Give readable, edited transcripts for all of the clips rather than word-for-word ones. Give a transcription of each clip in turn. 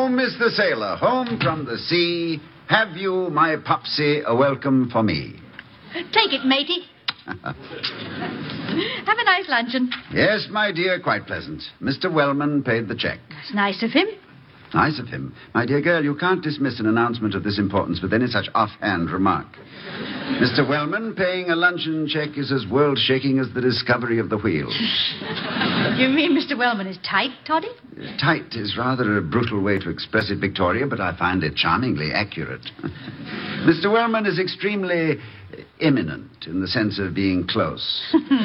Home is the sailor, home from the sea. Have you, my Popsy, a welcome for me? Take it, matey. Have a nice luncheon. Yes, my dear, quite pleasant. Mr. Wellman paid the check. That's nice of him. Nice of him. My dear girl, you can't dismiss an announcement of this importance with any such offhand remark. Mr. Wellman paying a luncheon check is as world-shaking as the discovery of the wheel. You mean Mr. Wellman is tight, Toddy? Tight is rather a brutal way to express it, Victoria, but I find it charmingly accurate. Mr. Wellman is extremely imminent in the sense of being close.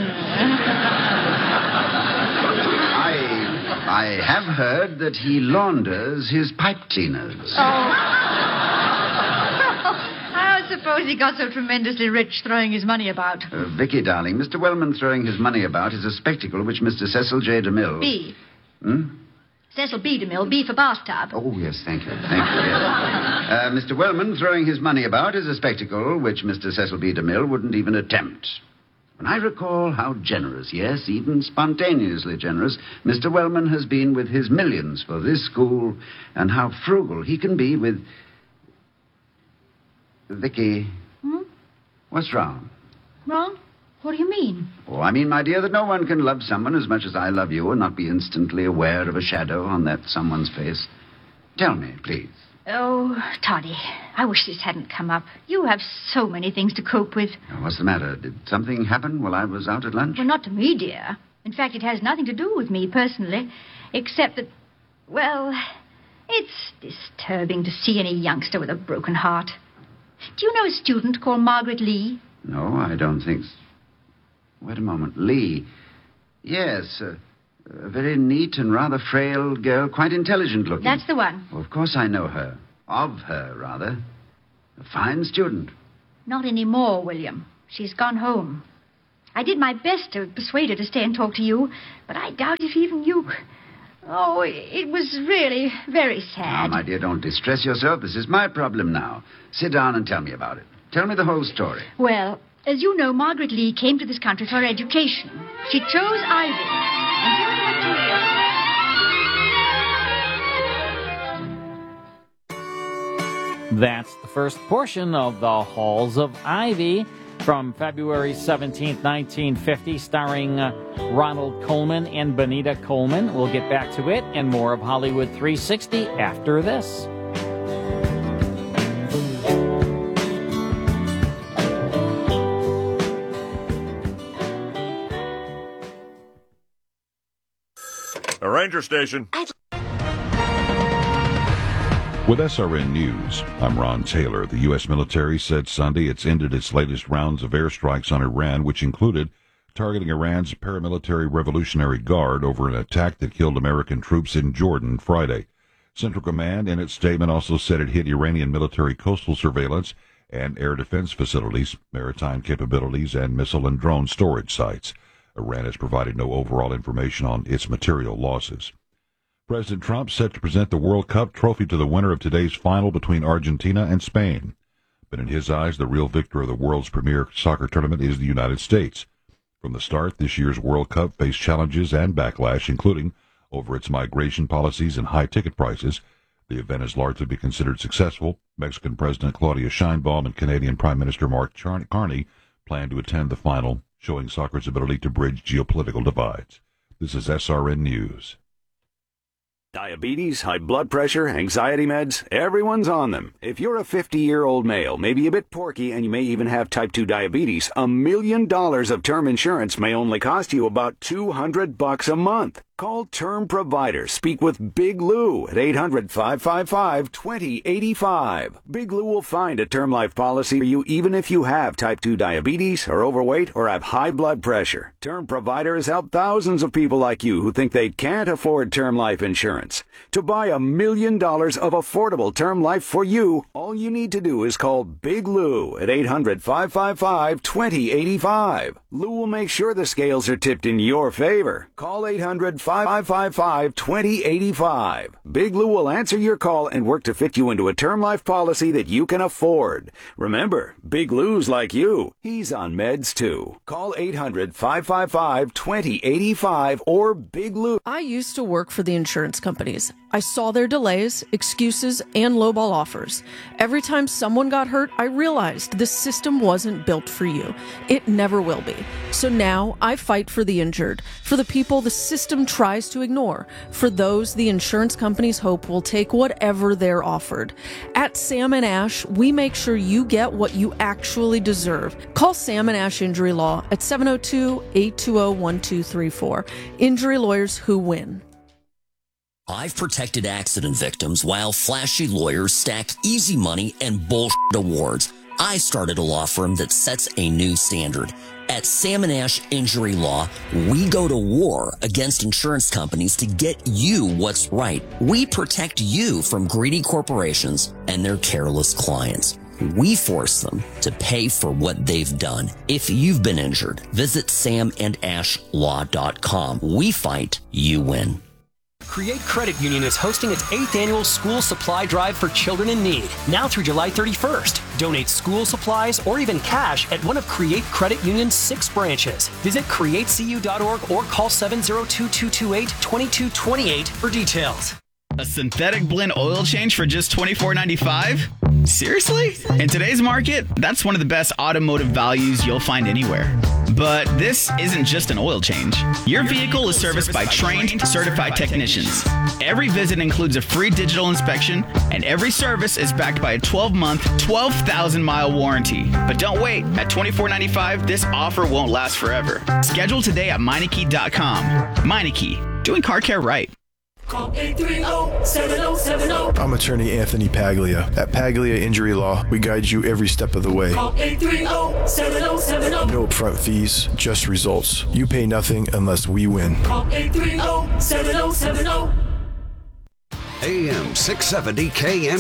I have heard that he launders his pipe cleaners. I suppose he got so tremendously rich throwing his money about. Vicky, darling, Mr. Wellman throwing his money about is a spectacle which Mr. Cecil J. DeMille... B. Cecil B. DeMille, B for bathtub. Oh, yes, thank you. Yes. Mr. Wellman throwing his money about is a spectacle which Mr. Cecil B. DeMille wouldn't even attempt. When I recall how generous, yes, even spontaneously generous, Mr. Wellman has been with his millions for this school, and how frugal he can be with... Vicky. What's wrong? Wrong? What do you mean? Oh, I mean, my dear, that no one can love someone as much as I love you and not be instantly aware of a shadow on that someone's face. Tell me, please. Oh, Toddy, I wish this hadn't come up. You have so many things to cope with. What's the matter? Did something happen while I was out at lunch? Well, not to me, dear. In fact, it has nothing to do with me personally, except that, well, it's disturbing to see any youngster with a broken heart. Do you know a student called Margaret Lee? No, I don't think so. Wait a moment. Lee. Yes, a very neat and rather frail girl, quite intelligent looking. That's the one. Well, of course I know her. Of her, rather. A fine student. Not anymore, William. She's gone home. I did my best to persuade her to stay and talk to you, but I doubt if even you... Oh, it was really very sad. Now, my dear, don't distress yourself. This is my problem now. Sit down and tell me about it. Tell me the whole story. Well, as you know, Margaret Lee came to this country for her education. She chose Ivy. And here's the material. That's the first portion of The Halls of Ivy from February 17th, 1950, starring Ronald Colman and Benita Coleman. We'll get back to it and more of Hollywood 360 after this. A ranger station. With SRN News, I'm Ron Taylor. The U.S. military said Sunday it's ended its latest rounds of airstrikes on Iran, which included targeting Iran's paramilitary Revolutionary Guard over an attack that killed American troops in Jordan Friday. Central Command, in its statement, also said it hit Iranian military coastal surveillance and air defense facilities, maritime capabilities, and missile and drone storage sites. Iran has provided no overall information on its material losses. President Trump set to present the World Cup trophy to the winner of today's final between Argentina and Spain. But in his eyes, the real victor of the world's premier soccer tournament is the United States. From the start, this year's World Cup faced challenges and backlash, including over its migration policies and high ticket prices. The event has largely been considered successful. Mexican President Claudia Sheinbaum and Canadian Prime Minister Mark Carney plan to attend the final, showing soccer's ability to bridge geopolitical divides. This is SRN News. Diabetes, high blood pressure, anxiety meds, everyone's on them. If you're a 50-year-old male, maybe a bit porky, and you may even have type 2 diabetes, $1 million of term insurance may only cost you about $200 a month. Call Term Provider. Speak with Big Lou at 800-555-2085. Big Lou will find a term life policy for you even if you have type 2 diabetes, are overweight, or have high blood pressure. Term Provider has helped thousands of people like you who think they can't afford term life insurance. To buy $1 million of affordable term life for you, all you need to do is call Big Lou at 800-555-2085. Lou will make sure the scales are tipped in your favor. Call 800-555-2085. Big Lou will answer your call and work to fit you into a term life policy that you can afford. Remember, Big Lou's like you. He's on meds too. Call 800-555-2085 or Big Lou. I used to work for the insurance company companies. I saw their delays, excuses, and lowball offers. Every time someone got hurt, I realized this system wasn't built for you. It never will be. So now I fight for the injured, for the people the system tries to ignore, for those the insurance companies hope will take whatever they're offered. At Sam & Ash, we make sure you get what you actually deserve. Call Sam & Ash Injury Law at 702-820-1234. Injury lawyers who win. I've protected accident victims while flashy lawyers stack easy money and bullshit awards. I started a law firm that sets a new standard. At Sam & Ash Injury Law, we go to war against insurance companies to get you what's right. We protect you from greedy corporations and their careless clients. We force them to pay for what they've done. If you've been injured, visit samandashlaw.com. We fight, you win. Create Credit Union is hosting its 8th annual school supply drive for children in need, now through July 31st. Donate school supplies or even cash at one of Create Credit Union's 6 branches. Visit createcu.org or call 702-228-2228 for details. A synthetic blend oil change for just $24.95? Seriously? In today's market, that's one of the best automotive values you'll find anywhere. But this isn't just an oil change. Your vehicle is serviced by trained, certified technicians. Every visit includes a free digital inspection, and every service is backed by a 12-month, 12,000-mile warranty. But don't wait. At $24.95, this offer won't last forever. Schedule today at Meineke.com. Meineke, doing car care right. Call 830-7070. I'm attorney Anthony Paglia. At Paglia Injury Law, we guide you every step of the way. Call 830-7070. No upfront fees, just results. You pay nothing unless we win. Call 830-7070. AM 670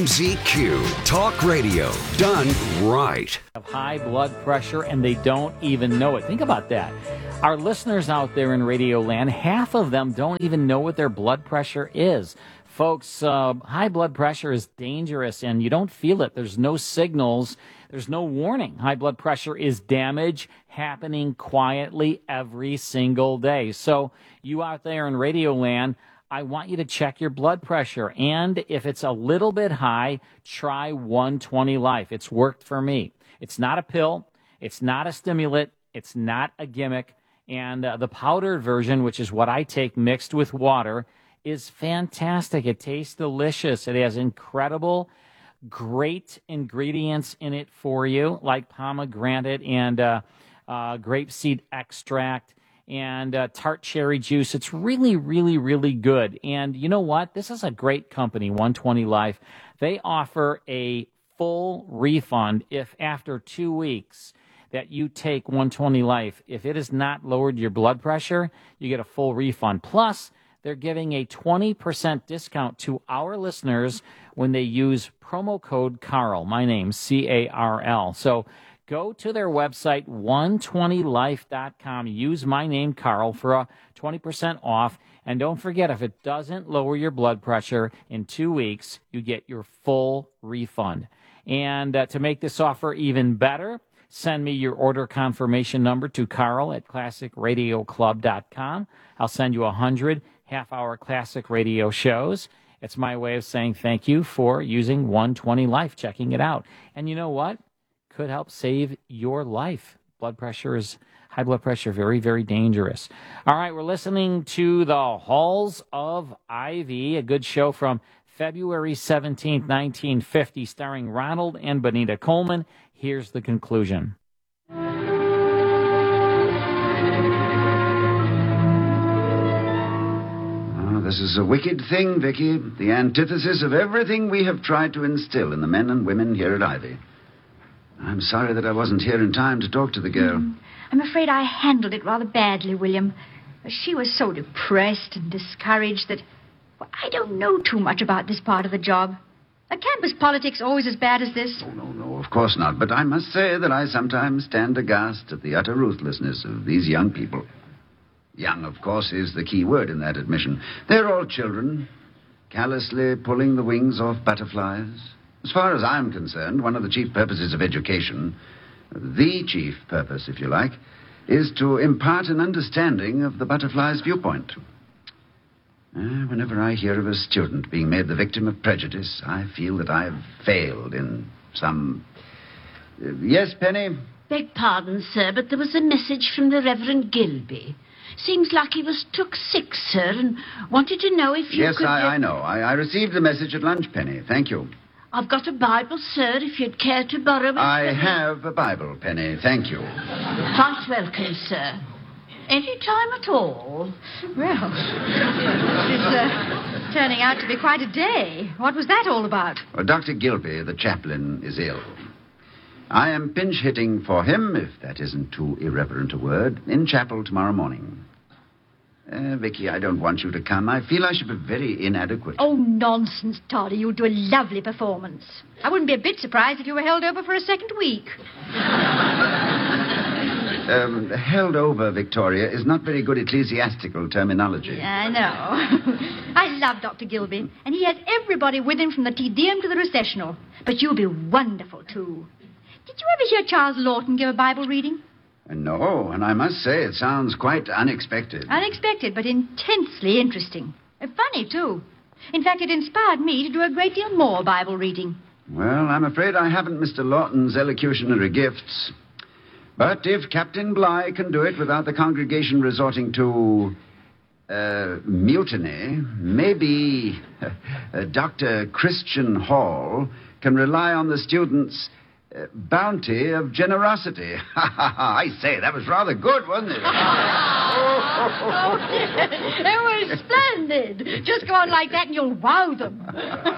KMZQ. Talk radio done right. Have high blood pressure and they don't even know it. Think about that. Our listeners out there in Radio Land, half of them don't even know what their blood pressure is. Folks, high blood pressure is dangerous and you don't feel it. There's no signals. There's no warning. High blood pressure is damage happening quietly every single day. So you out there in Radio Land, I want you to check your blood pressure. And if it's a little bit high, try 120 Life. It's worked for me. It's not a pill. It's not a stimulant. It's not a gimmick. And the powdered version, which is what I take mixed with water, is fantastic. It tastes delicious. It has incredible, great ingredients in it for you, like pomegranate and grapeseed extract and tart cherry juice. It's really, really, really good. And you know what? This is a great company, 120 Life. They offer a full refund if after 2 weeks that you take 120 Life, if it has not lowered your blood pressure, you get a full refund. Plus, they're giving a 20% discount to our listeners when they use promo code Carl. My name, C-A-R-L. So go to their website, 120life.com. Use my name, Carl, for a 20% off. And don't forget, if it doesn't lower your blood pressure in 2 weeks, you get your full refund. And to make this offer even better, send me your order confirmation number to Carl at classicradioclub.com. I'll send you 100 half-hour classic radio shows. It's my way of saying thank you for using 120 Life, checking it out. And you know what? Could help save your life. High blood pressure, very, very dangerous. All right, we're listening to the Halls of Ivy, a good show from February 17th, 1950, starring Ronald and Benita Coleman. Here's the conclusion. Oh, this is a wicked thing, Vicky. The antithesis of everything we have tried to instill in the men and women here at Ivy. I'm sorry that I wasn't here in time to talk to the girl. I'm afraid I handled it rather badly, William. She was so depressed and discouraged that I don't know too much about this part of the job. Are campus politics always as bad as this? Oh, no, of course not. But I must say that I sometimes stand aghast at the utter ruthlessness of these young people. Young, of course, is the key word in that admission. They're all children, callously pulling the wings off butterflies. As far as I'm concerned, one of the chief purposes of education, the chief purpose, if you like, is to impart an understanding of the butterfly's viewpoint. Whenever I hear of a student being made the victim of prejudice, I feel that I've failed in some... yes, Penny? Beg pardon, sir, but there was a message from the Reverend Gilby. Seems like he was took sick, sir, and wanted to know if you yes, could... Yes, I know. I received the message at lunch, Penny. Thank you. I've got a Bible, sir, if you'd care to borrow it. I have a Bible, Penny. Thank you. Quite welcome, sir. Any time at all. Well, it's turning out to be quite a day. What was that all about? Well, Dr. Gilby, the chaplain, is ill. I am pinch-hitting for him, if that isn't too irreverent a word, in chapel tomorrow morning. Vicky, I don't want you to come. I feel I should be very inadequate. Oh, nonsense, Toddy. You'll do a lovely performance. I wouldn't be a bit surprised if you were held over for a second week. Held over, Victoria, is not very good ecclesiastical terminology. Yeah, I know. I love Dr. Gilby, and he has everybody with him from the Te Deum to the recessional. But you'll be wonderful, too. Did you ever hear Charles Lawton give a Bible reading? No, and I must say it sounds quite unexpected. Unexpected, but intensely interesting. Funny, too. In fact, it inspired me to do a great deal more Bible reading. Well, I'm afraid I haven't Mr. Lawton's elocutionary gifts. But if Captain Bligh can do it without the congregation resorting to... mutiny, maybe Dr. Christian Hall can rely on the students' bounty of generosity. I say, that was rather good, wasn't it? Oh, yes. It was splendid. Just go on like that and you'll wow them.